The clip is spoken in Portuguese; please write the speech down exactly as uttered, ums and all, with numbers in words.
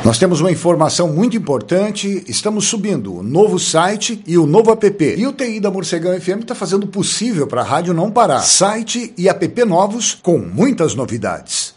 Nós temos uma informação muito importante, estamos subindo o novo site e o novo app. E o T I da Morcegão F M está fazendo o possível para a rádio não parar. Site e app novos com muitas novidades.